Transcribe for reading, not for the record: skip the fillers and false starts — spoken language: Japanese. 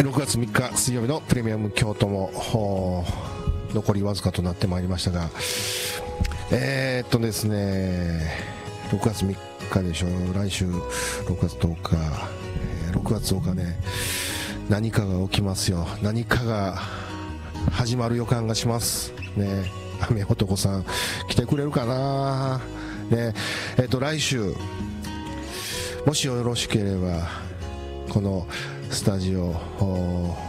6月3日水曜日のプレミアム京都も残りわずかとなってまいりましたが、ですね、6月3日でしょ、来週6月10日、6月10日ね、何かが起きますよ。何かが始まる予感がしますね。雨男さん来てくれるかなね。来週もしよろしければこのスタジオ